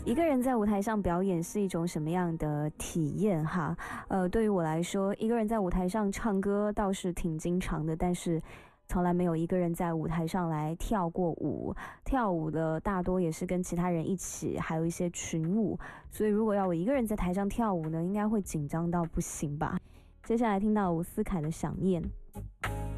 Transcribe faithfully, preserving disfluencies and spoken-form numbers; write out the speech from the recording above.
一个人在舞台上表演是一种什么样的体验哈？呃，对于我来说，一个人在舞台上唱歌倒是挺经常的，但是从来没有一个人在舞台上来跳过舞。跳舞的大多也是跟其他人一起，还有一些群舞，所以如果要我一个人在台上跳舞呢，应该会紧张到不行吧。接下来听到伍思凯的《想念》。